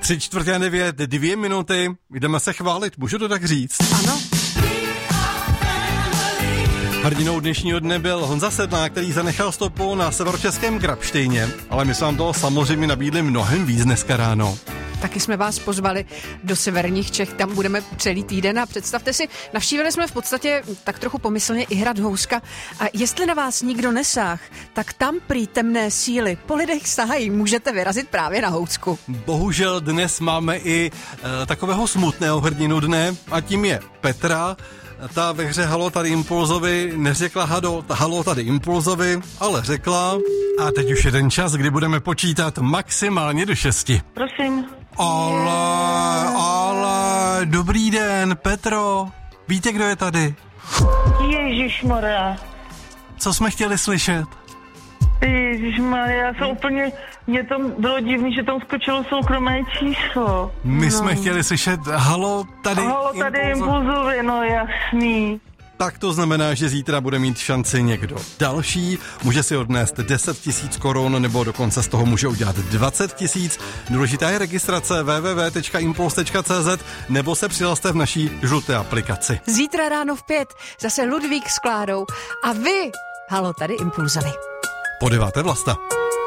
8:45, 2 minuty, jdeme se chválit, můžu to tak říct? Ano. Hrdinou dnešního dne byl Honza Sedlák, který zanechal stopu na severočeském Grabštejně, ale my jsme vám toho samozřejmě nabídli mnohem víc dneska ráno. Taky jsme vás pozvali do severních Čech, tam budeme celý týden a představte si, navštívili jsme v podstatě tak trochu pomyslně i hrad Houska a jestli na vás nikdo nesáh, tak tam prý temné síly po lidech sahají, můžete vyrazit právě na Housku. Bohužel dnes máme i takového smutného hrdinu dne a tím je Petra. Ta ve hře Halo tady Impulzovi neřekla Halo tady Impulzovi, ale řekla a teď už je ten čas, kdy budeme počítat maximálně do 6. Prosím. Ale, dobrý den, Petro. Víte, kdo je tady? Ježišmarja. Co jsme chtěli slyšet? Ježišmarja, já jsem úplně, mě tam bylo divný, že tam skočilo soukromé číslo. My jsme chtěli slyšet Halo tady Impulzovi, no jasný. Tak to znamená, že zítra bude mít šanci někdo další, může si odnést 10 000 korun nebo dokonce z toho může udělat 20 000. Důležitá je registrace www.impuls.cz nebo se přihlaste v naší žluté aplikaci. Zítra ráno v 5 zase Ludvík s Klárou a vy, Halo tady Impulzovi. Po 9. Vlasta.